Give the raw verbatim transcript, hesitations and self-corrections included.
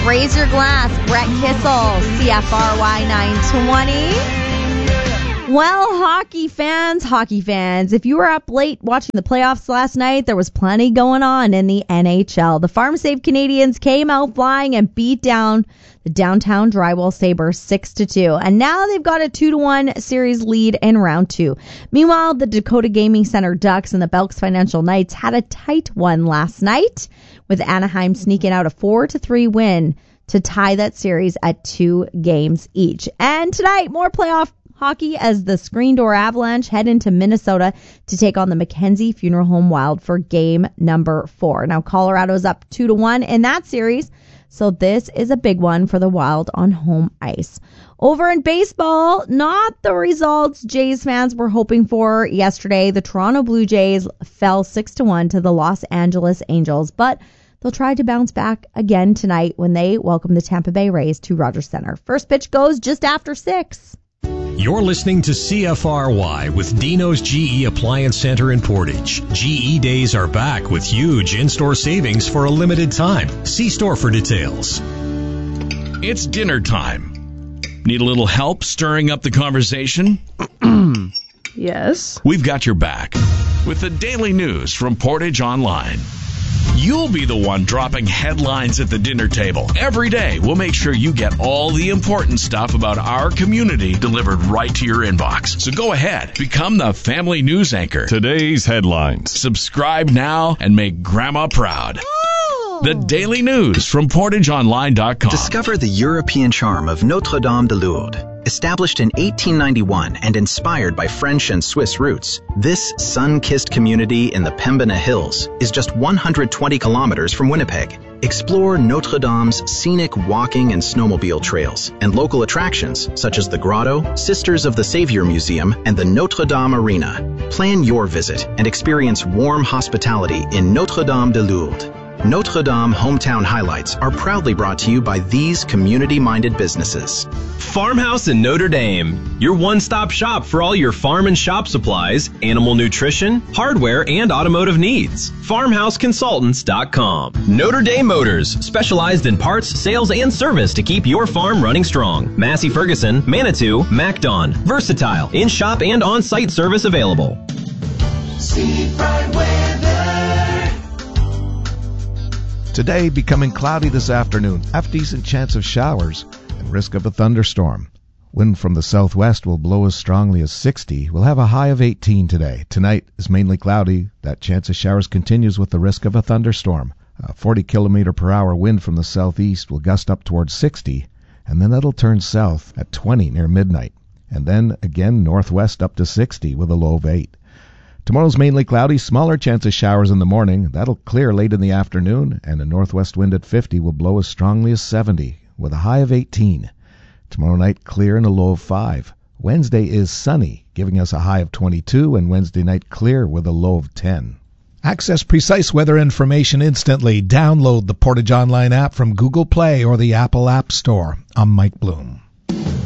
Raise your glass. Brett Kissel, C F R Y nine twenty. Well, hockey fans, hockey fans, if you were up late watching the playoffs last night, there was plenty going on in the N H L. The Farm Safe Canadians came out flying and beat down the downtown Drywall Sabres six to two. And now they've got a two to one series lead in round two. Meanwhile, the Dakota Gaming Center Ducks and the Belks Financial Knights had a tight one last night, with Anaheim sneaking out a four to three win to tie that series at two games each. And tonight, more playoff hockey as the Screen Door Avalanche head into Minnesota to take on the Mackenzie Funeral Home Wild for game number four. Now, Colorado's up two to one in that series, so this is a big one for the Wild on home ice. Over in baseball, not the results Jays fans were hoping for yesterday. The Toronto Blue Jays fell six to one to the Los Angeles Angels, but they'll try to bounce back again tonight when they welcome the Tampa Bay Rays to Rogers Center. First pitch goes just after six. You're listening to C F R Y with Dino's G E Appliance Center in Portage. G E Days are back with huge in-store savings for a limited time. See store for details. It's dinner time. Need a little help stirring up the conversation? Yes. We've got your back with the daily news from Portage Online. You'll be the one dropping headlines at the dinner table. Every day, we'll make sure you get all the important stuff about our community delivered right to your inbox. So go ahead, become the family news anchor. Today's headlines. Subscribe now and make Grandma proud. The daily news from portage online dot com. Discover the European charm of Notre Dame de Lourdes. Established in eighteen ninety-one and inspired by French and Swiss roots, this sun-kissed community in the Pembina Hills is just one hundred twenty kilometers from Winnipeg. Explore Notre Dame's scenic walking and snowmobile trails and local attractions such as the Grotto, Sisters of the Savior Museum, and the Notre Dame Arena. Plan your visit and experience warm hospitality in Notre Dame de Lourdes. Notre Dame Hometown Highlights are proudly brought to you by these community-minded businesses. Farmhouse in Notre Dame, your one-stop shop for all your farm and shop supplies, animal nutrition, hardware, and automotive needs. farmhouse consultants dot com. Notre Dame Motors, specialized in parts, sales, and service to keep your farm running strong. Massey Ferguson, Manitou, MacDon, versatile, in-shop and on-site service available. Seafront weather. Today, becoming cloudy this afternoon. Half decent chance of showers and risk of a thunderstorm. Wind from the southwest will blow as strongly as sixty. We'll have a high of eighteen today. Tonight is mainly cloudy. That chance of showers continues with the risk of a thunderstorm. A forty kilometer per hour wind from the southeast will gust up towards sixty, and then that'll turn south at twenty near midnight. And then again northwest up to sixty with a low of eight. Tomorrow's mainly cloudy, smaller chance of showers in the morning. That'll clear late in the afternoon, and a northwest wind at fifty will blow as strongly as seventy, with a high of eighteen. Tomorrow night, clear and a low of five. Wednesday is sunny, giving us a high of twenty-two, and Wednesday night clear with a low of ten. Access precise weather information instantly. Download the Portage Online app from Google Play or the Apple App Store. I'm Mike Bloom.